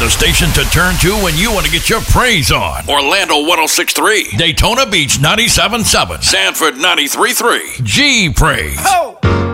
The station to turn to when you want to get your praise on. Orlando 106.3. Daytona Beach 97.7. Sanford 93.3. G Praise. Ho!